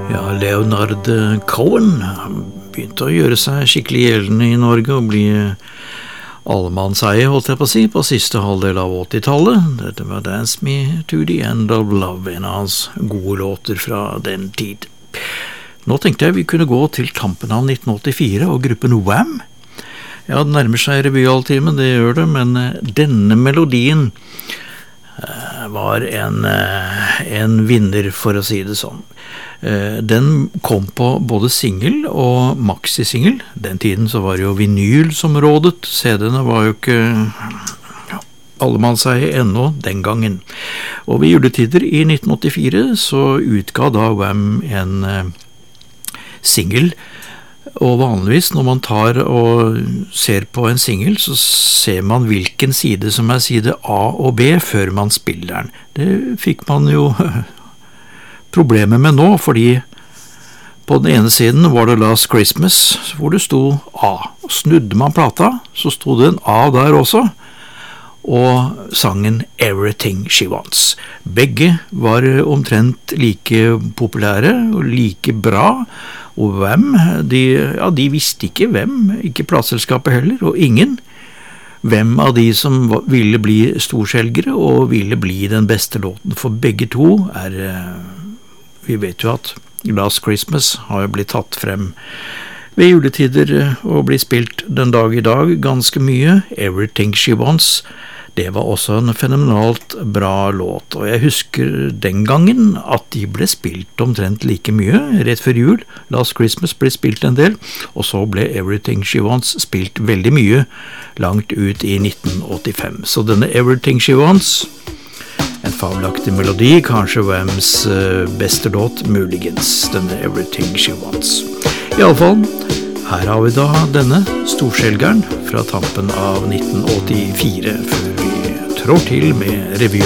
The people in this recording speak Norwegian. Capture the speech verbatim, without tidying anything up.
Ja, Leonard Cohen begynte å gjøre seg skikkelig gjeldende i Norge og bli allemannseie, holdt jeg på å si, på siste halvdel av åttitallet. Dette var Dance Me to the End of Love, en av hans gode låter fra den tid. Nå tenkte jeg vi kunne gå til tampen av nitten åttifire og gruppen Wham! Ja, det nærmer seg revyaltimen, det gjør det, men denne melodien var en, en vinner, for å si det sånn. Den kom på både single og maxi-single. Den tiden så var det jo vinyl som rådet. C D-ene var jo ikke ja, allemannseie ennå den gangen. Og ved juletider i nitten åttifire så utga da Wham en uh, single. Og vanligvis når man tar og ser på en single, så ser man hvilken side som er side A og B før man spiller den. Det fikk man jo problemer med nå, fordi på den ene siden var det Last Christmas, hvor det sto A. Snudde man plata, så sto det en A der også, og sangen Everything She Wants. Begge var omtrent like populære og like bra, og hvem? De, ja, de visste ikke hvem, ikke plateselskapet heller, og ingen. Hvem av de som ville bli storselgere og ville bli den beste låten, for begge to er, vi vet jo at Last Christmas har jo blitt tatt frem ved juletider og blir spilt den dag i dag ganske mye. Everything She Wants, det var også en fenomenalt bra låt, og jeg husker den gangen at de ble spilt omtrent like mye rett før jul. Last Christmas ble spilt en del, og så ble Everything She Wants spilt veldig mye langt ut i nitten åttifem. Så denne Everything She Wants, en fabelaktig melodi, kanskje Whams beste låt, muligens denne Everything She Wants. I alle fall, her har vi da denne storselgeren fra tampen av nitten åttifire, før vi trår til med revy.